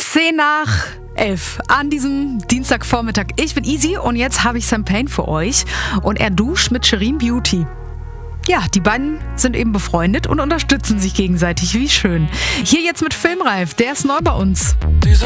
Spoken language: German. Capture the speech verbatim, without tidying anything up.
Zehn nach elf an diesem Dienstagvormittag. Ich bin Easy und jetzt habe ich Sam Payne für euch und er duscht mit Shireen Beauty. Ja, die beiden sind eben befreundet und unterstützen sich gegenseitig. Wie schön. Hier jetzt mit Filmreif, der ist neu bei uns. Diese